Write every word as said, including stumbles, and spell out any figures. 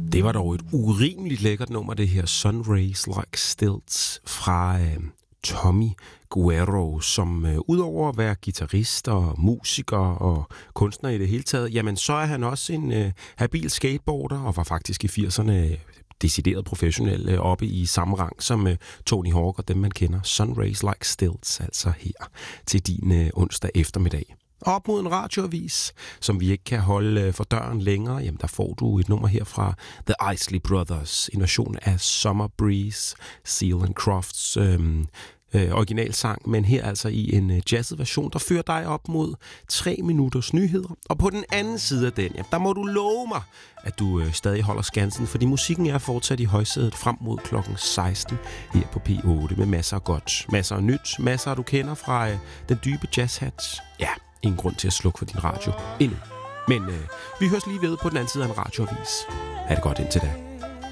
Det var dog et urimeligt lækkert nummer, det her Sunrays Like Stilts fra øh, Tommy Guerrero, som øh, udover at være guitarist og musiker og kunstner i det hele taget, jamen så er han også en øh, habil skateboarder og var faktisk i firserne decideret professionel øh, oppe i samme rang som øh, Tony Hawk og dem man kender. Sunrays Like Stilts, altså her til din øh, onsdag eftermiddag. Op mod en radioavis, som vi ikke kan holde for døren længere, jamen der får du et nummer her fra The Isley Brothers, en version af Summer Breeze, Seal and Crofts øhm, øh, originalsang, men her altså i en øh, jazzet version, der fører dig op mod tre minutters nyheder. Og på den anden side af den, ja, der må du love mig, at du øh, stadig holder skansen, fordi musikken er fortsat i højsædet frem mod klokken seksten her på P otte med masser af godt, masser af nyt, masser af du kender fra øh, den dybe jazzhat. Ja, ingen grund til at slukke for din radio endnu. Men øh, vi høres lige ved på den anden side af en radioavis. Ha' det godt indtil da.